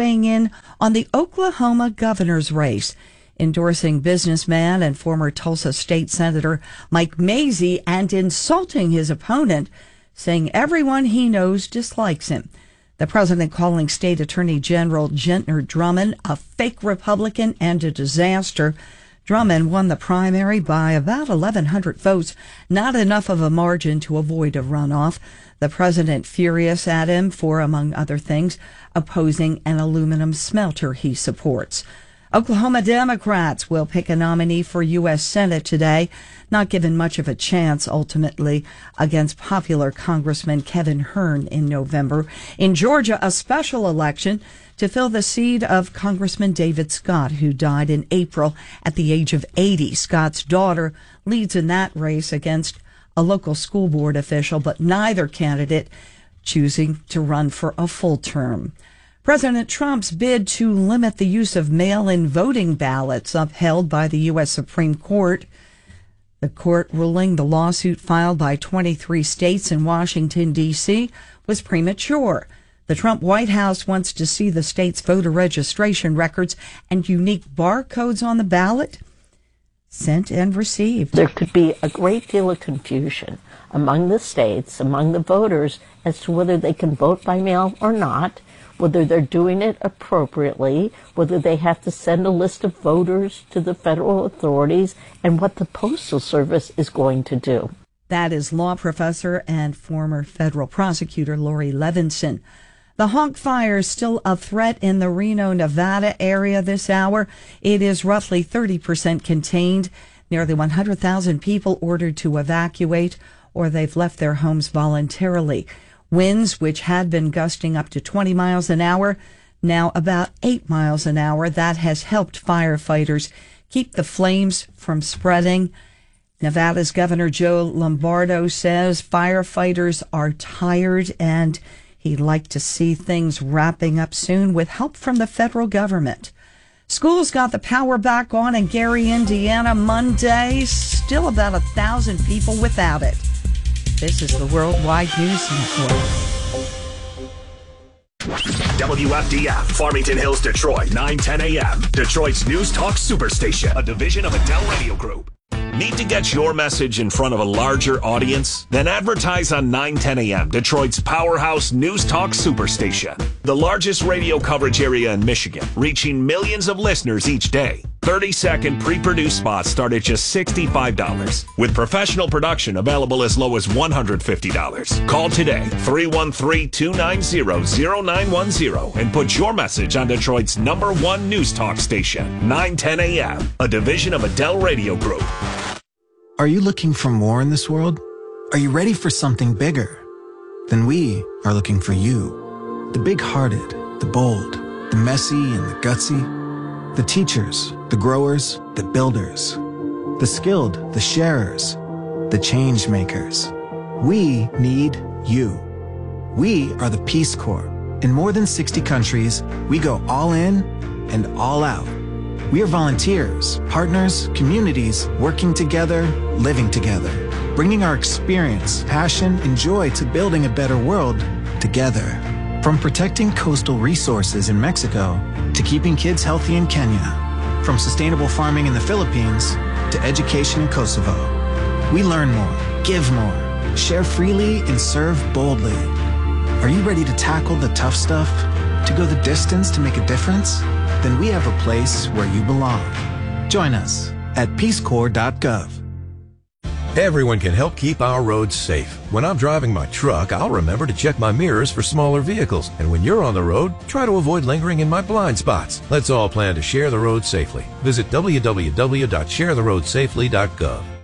weighing in on the Oklahoma governor's race, endorsing businessman and former Tulsa State Senator Mike Mazzei and insulting his opponent, saying everyone he knows dislikes him. The president calling State Attorney General Gentner Drummond a fake Republican and a disaster. Drummond won the primary by about 1,100 votes, not enough of a margin to avoid a runoff. The president furious at him for, among other things, opposing an aluminum smelter he supports. Oklahoma Democrats will pick a nominee for U.S. Senate today, not given much of a chance ultimately against popular Congressman Kevin Hern in November. In Georgia, a special election to fill the seat of Congressman David Scott, who died in April at the age of 80. Scott's daughter leads in that race against a local school board official, but neither candidate choosing to run for a full term. President Trump's bid to limit the use of mail-in voting ballots upheld by the U.S. Supreme Court. The court ruling the lawsuit filed by 23 states and Washington, D.C. was premature. The Trump White House wants to see the state's voter registration records and unique barcodes on the ballot sent and received. There could be a great deal of confusion among the states, among the voters, as to whether they can vote by mail or not, whether they're doing it appropriately, whether they have to send a list of voters to the federal authorities, and what the Postal Service is going to do. That is law professor and former federal prosecutor Lori Levinson. The Hawk Fire is still a threat in the Reno, Nevada area this hour. It is roughly 30% contained. Nearly 100,000 people ordered to evacuate, or they've left their homes voluntarily. Winds, which had been gusting up to 20 miles an hour, now about 8 miles an hour. That has helped firefighters keep the flames from spreading. Nevada's Governor Joe Lombardo says firefighters are tired and he'd like to see things wrapping up soon with help from the federal government. Schools got the power back on in Gary, Indiana Monday. Still about 1,000 people without it. This is the Worldwide News Network. WFDF, Farmington Hills, Detroit, 9:10 a.m. Detroit's News Talk Superstation, a division of Adele Radio Group. Need to get your message in front of a larger audience? Then advertise on 9:10 a.m., Detroit's powerhouse News Talk Superstation. The largest radio coverage area in Michigan, reaching millions of listeners each day. 30-second pre-produced spots start at just $65, with professional production available as low as $150. Call today, 313-290-0910, and put your message on Detroit's #1 News Talk station, 9:10 a.m., a division of Adele Radio Group. Are you looking for more in this world? Are you ready for something bigger? Then we are looking for you. The big-hearted, the bold, the messy and the gutsy. The teachers, the growers, the builders. The skilled, the sharers, the change makers. We need you. We are the Peace Corps. In more than 60 countries, we go all in and all out. We are volunteers, partners, communities, working together, living together, bringing our experience, passion, and joy to building a better world together. From protecting coastal resources in Mexico to keeping kids healthy in Kenya, from sustainable farming in the Philippines to education in Kosovo. We learn more, give more, share freely, and serve boldly. Are you ready to tackle the tough stuff? To go the distance to make a difference? Then we have a place where you belong. Join us at peacecorps.gov. Everyone can help keep our roads safe. When I'm driving my truck, I'll remember to check my mirrors for smaller vehicles. And when you're on the road, try to avoid lingering in my blind spots. Let's all plan to share the road safely. Visit www.sharetheroadsafely.gov.